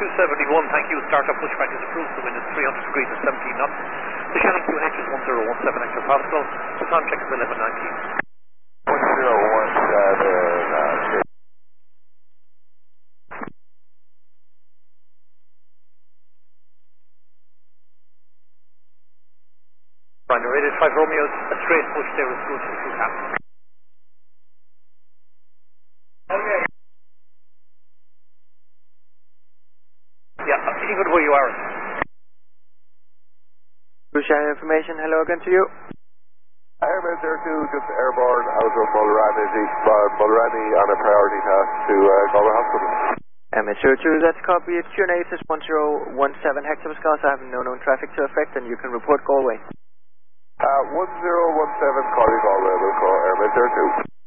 271, thank you. Startup pushback is approved. The wind is 300 degrees and 17 knots. The Shannon QNH is 1017 hectopascal. The time check is 11:19. 1017. Right, rated 5 Romeo's, a straight push there is good for 2 taps. Okay. Yeah, even where you are. Share information, hello again to you. Airman 02, just airborne out of Mulranny on a priority task to Galway Hospital. MH02, that's a copy. It's QNH is 1017 hectopascals. I have no known traffic to affect, and you can report Galway. 1017 calling Galway, will call Airman 02.